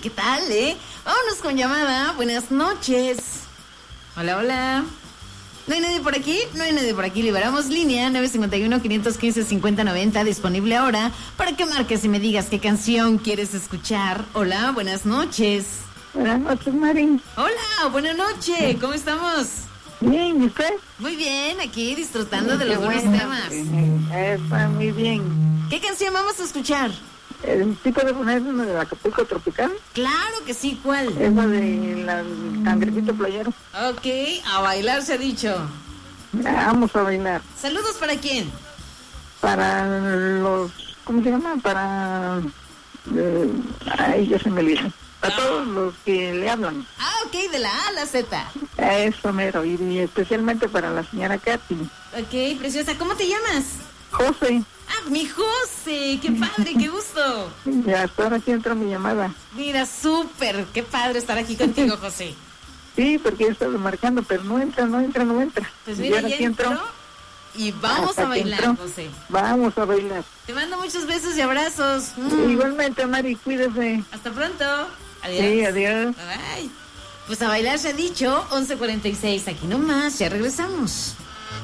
¿Qué tal, Vámonos con llamada. Buenas noches. Hola, hola. ¿No hay nadie por aquí? No hay nadie por aquí. Liberamos línea 951-515-5090, disponible ahora para que marques y me digas qué canción quieres escuchar. Hola, buenas noches. Buenas noches, Mari. Hola, buenas noches. ¿Cómo estamos? Bien, ¿y usted? Muy bien, aquí disfrutando de los buenos temas. Está muy bien. ¿Qué canción vamos a escuchar? ¿El tipo de poner uno de Acapulco Tropical? Claro que sí, ¿cuál? Es la de Cangrejito Playero. Ok, a bailar se ha dicho. Vamos a bailar. ¿Saludos para quién? Para los... ¿Cómo se llama? Para... ay, ya se me olvidó. Para todos los que le hablan. Ah, ok, de la A a la Z. Eso mero, y especialmente para la señora Katy. Ok, preciosa, ¿cómo te llamas? José. Ah, mi José, qué padre, qué gusto. Ya hasta ahora aquí entró mi llamada. Mira, súper, qué padre estar aquí contigo, José. Sí, porque yo estaba marcando, pero no entra. Pues mira, ya entró y vamos a bailar, José. Vamos a bailar. Te mando muchos besos y abrazos. Igualmente, Mari, cuídese. Hasta pronto. Adiós. Sí, adiós. Bye. Pues a bailar se ha dicho, 11:46, aquí nomás, ya regresamos.